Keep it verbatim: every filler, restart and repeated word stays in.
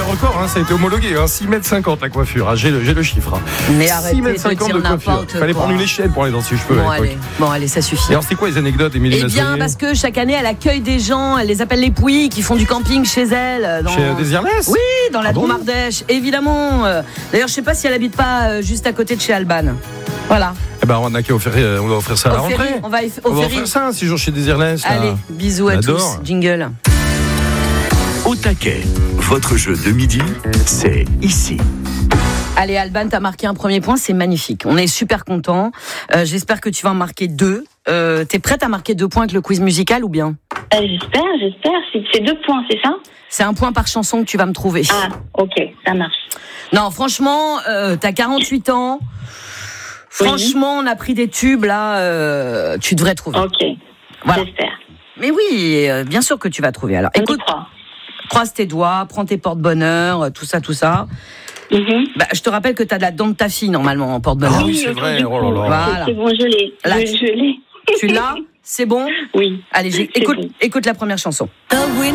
record, hein, ça a été homologué, hein, six mètres cinquante la coiffure, hein, j'ai, le, j'ai le chiffre. Hein. Mais arrêtez six mètres cinquante de, de coiffure. Il fallait prendre une échelle pour aller dans ses cheveux bon, à l'époque. Allez. Bon, allez, ça suffit. Et alors, c'était quoi les anecdotes, Émilie Eh bien, Massonnier parce que chaque année, elle accueille des gens, elle les appelle les Pouilles, qui font du camping chez elle. Dans... Chez euh, Désirless ? Oui, dans la ah bon Dromardèche, évidemment. D'ailleurs, je sais pas si elle habite pas euh, juste à côté de chez Alban. Voilà. Eh ben, on a qu'à offrir, on va offrir ça à la rentrée. On va, on va offrir ça un six jours chez Désirless. Allez, bisous à tous. Jingle. Au taquet, votre jeu de midi, c'est ici. Allez, Alban, t'as marqué un premier point, c'est magnifique. On est super contents. Euh, j'espère que tu vas en marquer deux. Euh, t'es prête à marquer deux points avec le quiz musical ou bien ? euh, J'espère, j'espère. C'est, c'est deux points, c'est ça ? C'est un point par chanson que tu vas me trouver. Ah, ok, ça marche. Non, franchement, euh, t'as quarante-huit ans. Franchement, oui. On a pris des tubes, là, euh, tu devrais trouver. Ok, voilà. J'espère. Mais oui, euh, bien sûr que tu vas trouver. Alors, écoute, croise tes doigts, prends tes porte-bonheur, tout ça, tout ça. Mm-hmm. Bah, je te rappelle que t'as de la dent de ta fille, normalement, en porte-bonheur. Ah oui, c'est vrai. Oh là là. Voilà. C'est bon, je l'ai. Là, je, je l'ai. Tu l'as ? C'est bon ? Oui. Allez, j'ai... écoute, bon. écoute la première chanson. The winner